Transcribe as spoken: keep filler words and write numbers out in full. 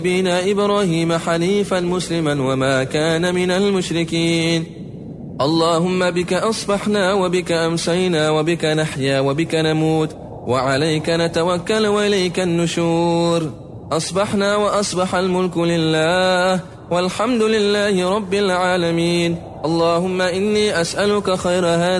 بنا إبراهيم حنيفا مسلما وما كان من المشركين. اللهم بك أصبحنا وبك أمسينا وبك نحيا وبك نموت وعليك نتوكل وإليك النشور. أصبحنا وأصبح الملك لله والحمد لله رب العالمين. اللهم إني أسألك خير هذا